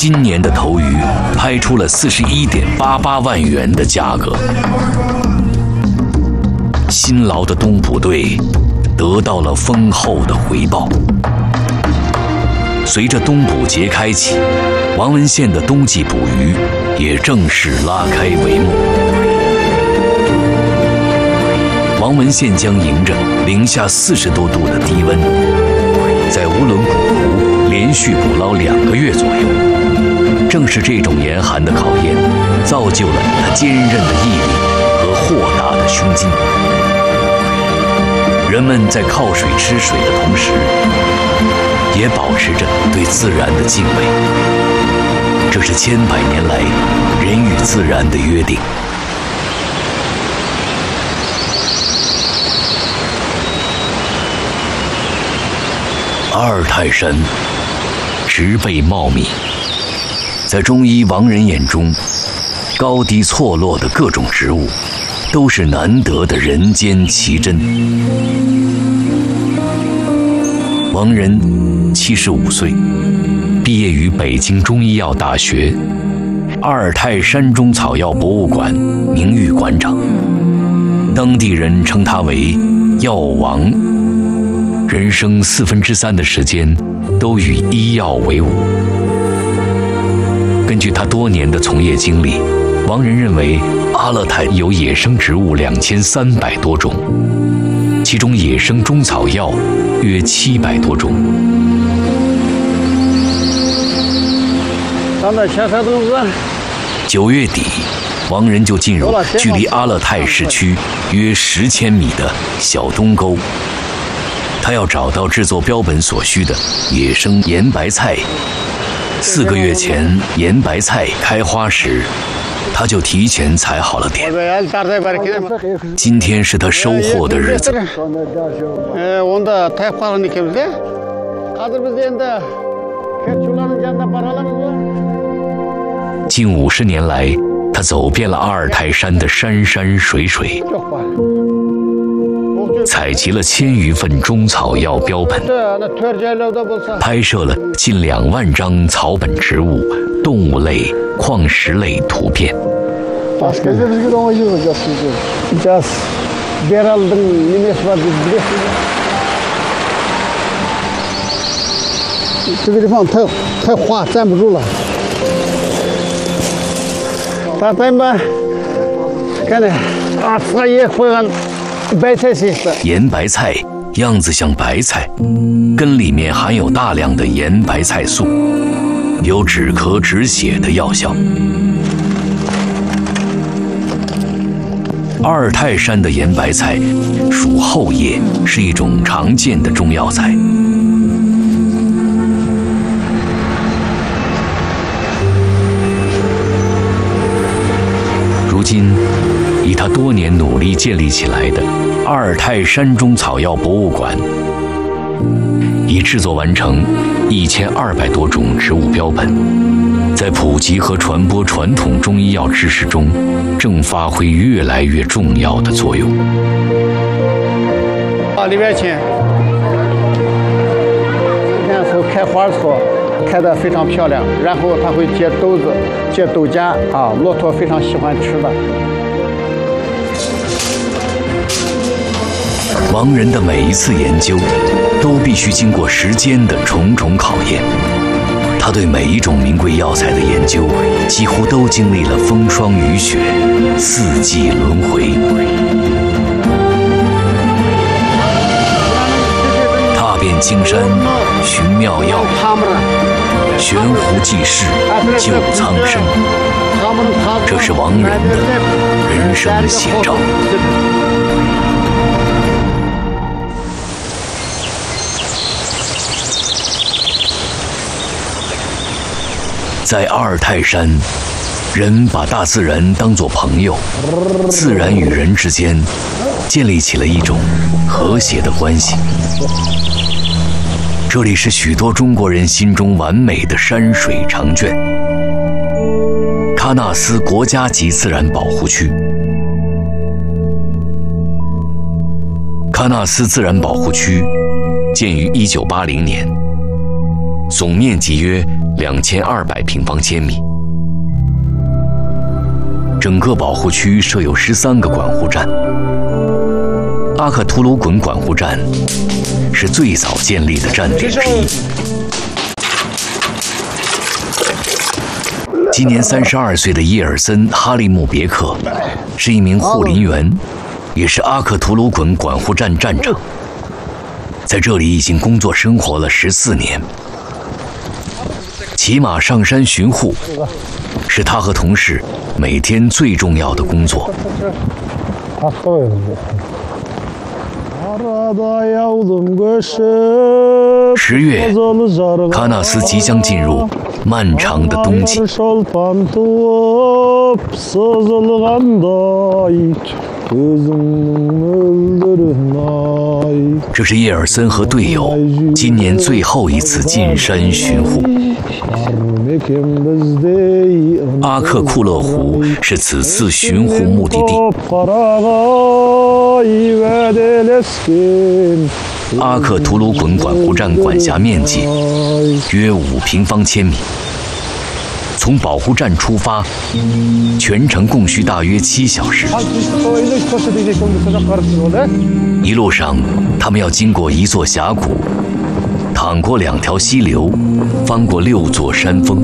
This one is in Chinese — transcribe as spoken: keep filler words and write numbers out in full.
今年的头鱼拍出了四十一点八八万元的价格。辛劳的东捕队得到了丰厚的回报。随着东捕节开启，王文县的冬季捕鱼也正式拉开帷幕。王文县将迎着零下四十多度的低温，在乌伦古湖连续捕捞两个月左右。正是这种严寒的考验，造就了他坚韧的毅力和豁达的胸襟。人们在靠水吃水的同时，也保持着对自然的敬畏。这是千百年来人与自然的约定。阿尔泰山植被茂密，在中医王人眼中，高低错落的各种植物都是难得的人间奇珍。王仁七十五岁，毕业于北京中医药大学，阿尔泰山中草药博物馆名誉馆长，当地人称他为药王。人生四分之三的时间都与医药为伍。根据他多年的从业经历，王仁认为阿勒泰有野生植物两千三百多种，其中野生中草药约七百多种。九月底，王仁就进入距离阿勒泰市区约十千米的小东沟。他要找到制作标本所需的野生盐白菜。四个月前，盐白菜开花时，他就提前采好了点。今天是他收获的日子。近五十年来，他走遍了阿尔泰山的山山水水，采集了千余份中草药标本，拍摄了近两万张草本植物、动物类、矿石类图片。 这个地方太太滑，站不住了。大家们看呢，啊，这也会很。白菜是盐白菜样子像白菜，根里面含有大量的盐白菜素，有止咳止血的药效。阿尔泰山的盐白菜属后叶，是一种常见的中药材。如今，以他多年努力建立起来的阿尔泰山中草药博物馆，已制作完成一千二百多种植物标本，在普及和传播传统中医药知识中，正发挥越来越重要的作用。 啊，里边请，那时候开花的时候开得非常漂亮，然后它会结豆子、结豆荚啊，骆驼非常喜欢吃的。 王仁的每一次研究都必须经过时间的重重考验，他对每一种名贵药材的研究几乎都经历了风霜雨雪、四季轮回。踏遍青山寻妙药，悬壶济世救苍生，这是王仁的人生写照。在阿尔泰山，人把大自然当作朋友，自然与人之间建立起了一种和谐的关系。这里是许多中国人心中完美的山水长卷——喀纳斯国家级自然保护区。喀纳斯自然保护区建于一九八零年。 总面积约两千二百平方千米。整个保护区设有十三个管护站。阿克图鲁滚管护站是最早建立的站点之一。今年三十二岁的伊尔森·哈利姆别克是一名护林员，也是阿克图鲁滚管护站站长。在这里已经工作生活了十四年。骑马上山巡护是他和同事每天最重要的工作。十月，喀纳斯即将进入漫长的冬季。这是叶尔森和队友今年最后一次进山巡护。阿克库勒湖是此次巡护目的地。阿克图鲁滚管护站管辖面积约五平方千米。从保护站出发，全程共需大约七小时。一路上，他们要经过一座峡谷，淌过两条溪流，翻过六座山峰。